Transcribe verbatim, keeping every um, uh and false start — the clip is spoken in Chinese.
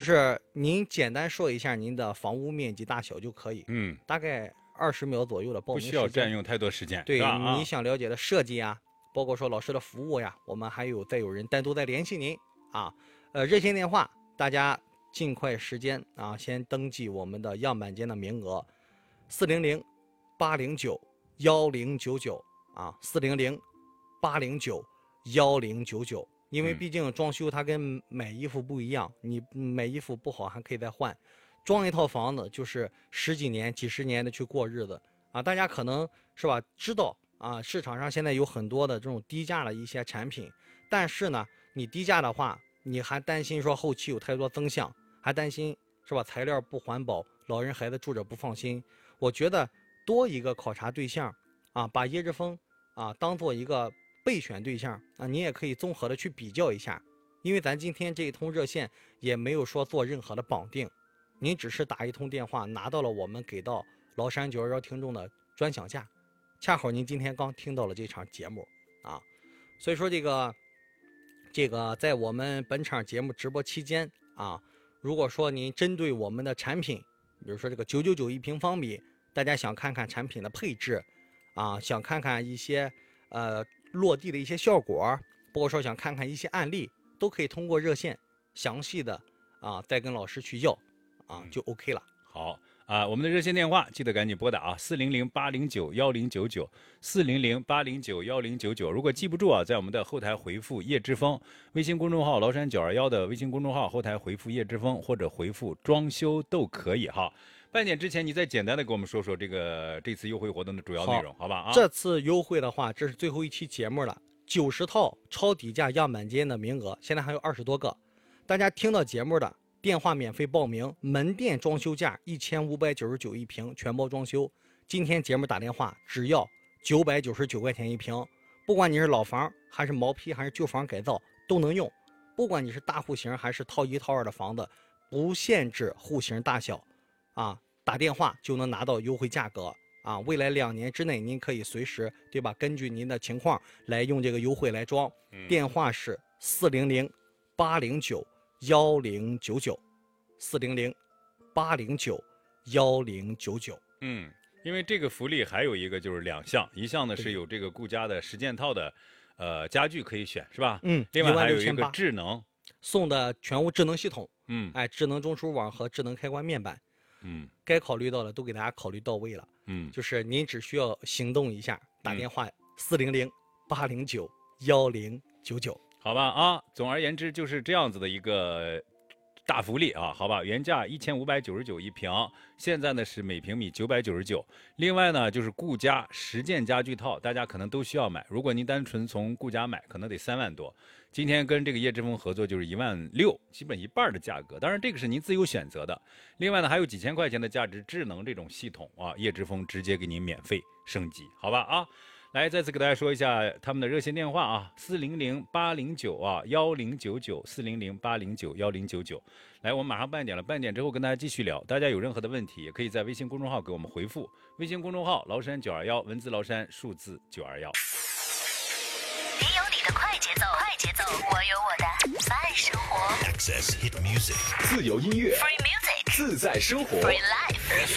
就是您简单说一下您的房屋面积大小就可以， 嗯， 大概二十秒左右的报名时间， 不需要占用太多时间。 对， 啊、 你想了解的设计呀，包括说老师的服务呀，我们还有再有人单独再联系您啊。呃，热线电话大家尽快时间啊，先登记我们的样板间的名额，四零零八零九幺零九九啊，四零零八零九幺零九九。因为毕竟装修它跟买衣服不一样，你买衣服不好还可以再换，装一套房子就是十几年、几十年的去过日子啊。大家可能是吧知道啊，市场上现在有很多的这种低价的一些产品，但是呢，你低价的话，你还担心说后期有太多增项，还担心是吧材料不环保，老人孩子住着不放心。我觉得多一个考察对象啊，把椰之峰啊当做一个备选对象啊，你也可以综合的去比较一下，因为咱今天这一通热线也没有说做任何的绑定，您只是打一通电话拿到了我们给到崂山九二幺听众的专享价，恰好您今天刚听到了这场节目啊，所以说这个这个在我们本场节目直播期间啊，如果说您针对我们的产品，比如说这个九九九一平方米，大家想看看产品的配置啊，想看看一些呃落地的一些效果，包括说想看看一些案例，都可以通过热线详细的啊再跟老师去要啊，就 OK 了。 好啊，我们的热线电话记得赶紧拨打啊，四零零八零九幺零九九，四零零八零九幺零九九。如果记不住啊，在我们的后台回复叶之峰，微信公众号崂山九二幺的微信公众号后台回复叶之峰，或者回复装修都可以哈。半点之前，你再简单的给我们说说这个这次优惠活动的主要内容，好, 好吧？啊， 这次优惠的话，这是最后一期节目了，九十套超低价样板间的名额，现在还有二十多个。大家听到节目的电话免费报名，门店装修价一千五百九十九一平，全包装修。今天节目打电话只要九百九十九块钱一平，不管你是老房还是毛坯还是旧房改造都能用，不管你是大户型还是套一套二的房子，不限制户型大小。啊，打电话就能拿到优惠价格啊！未来两年之内，您可以随时对吧？根据您的情况来用这个优惠来装。嗯、电话是四零零八零九幺零九九，四零零八零九幺零九九。 嗯，因为这个福利还有一个就是两项，一项呢是有这个顾家的十件套的呃家具可以选，是吧？ 嗯， 另外还有一个智能送的全屋智能系统。 嗯， 哎，智能中枢网和智能开关面板。 嗯， 该考虑到的都给大家考虑到位了。 嗯， 就是您只需要行动一下，打电话四零零八零九幺零九九， 好吧啊。总而言之就是这样子的一个大福利啊，好吧。原价一千五百九十九一平，现在呢是每平米九百九十九。另外呢就是顾家十件家具套，大家可能都需要买。如果您单纯从顾家买，可能得三万多。今天跟这个叶之峰合作就是一万六，基本一半的价格。当然这个是您自由选择的。另外呢还有几千块钱的价值智能这种系统啊，叶之峰直接给您免费升级，好吧啊。来再次给大家说一下他们的热线电话啊，四零零八零九啊幺零九九，四零零八零九幺零九九。来，我们马上半点了，半点之后跟大家继续聊。大家有任何的问题，也可以在微信公众号给我们回复。微信公众号崂山九二幺，文字崂山，数字九二幺。 你有你的快节奏，快节奏，我有我的慢生活。 Access Hit Music， 自由音乐 Free Music， 自在生活。 Free Life。